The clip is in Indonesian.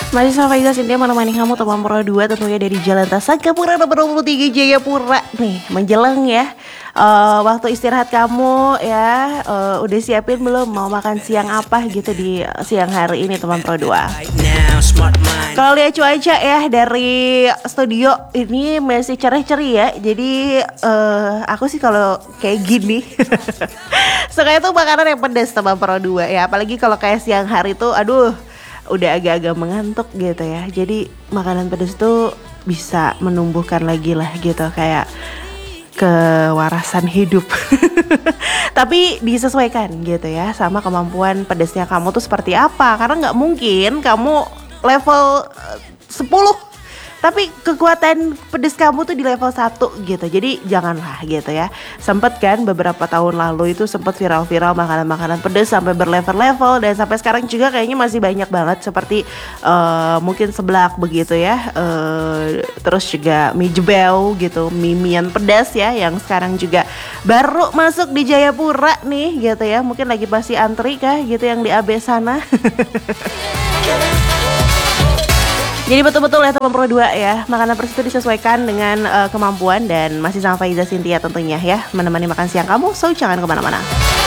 Masih sama Faiza Cynthia menemani kamu teman Pro 2 tentunya dari Jalan Tasakapura nomor 23 Jayapura nih menjelang ya waktu istirahat kamu ya udah siapin belum mau makan siang apa gitu di siang hari ini teman Pro 2. Kalau lihat cuaca ya dari studio ini masih cerah-cerah ya. Jadi aku sih kalau kayak gini sukanya tuh makanan yang pedas teman Pro 2 ya. Apalagi kalau kayak siang hari tuh aduh udah agak-agak mengantuk gitu ya. Jadi makanan pedas tuh bisa menumbuhkan lagi lah gitu kayak kewarasan hidup. Tapi disesuaikan gitu ya sama kemampuan pedasnya kamu tuh seperti apa. Karena nggak mungkin kamu level 10 tapi kekuatan pedas kamu tuh di level 1 gitu. Jadi janganlah gitu ya. Sempet kan beberapa tahun lalu itu sempet viral-viral makanan-makanan pedas sampai berlevel-level. Dan sampai sekarang juga kayaknya masih banyak banget. Seperti mungkin seblak begitu ya. Terus juga mie jebel gitu, mie-mian pedas ya. Yang sekarang juga baru masuk di Jayapura nih gitu ya. Mungkin lagi pasti antri kah gitu yang di AB sana. Jadi betul-betul ya teman Pro 2 ya, makanan pedas itu disesuaikan dengan kemampuan dan masih sama Faiza Cynthia tentunya ya, menemani makan siang kamu, so jangan kemana-mana.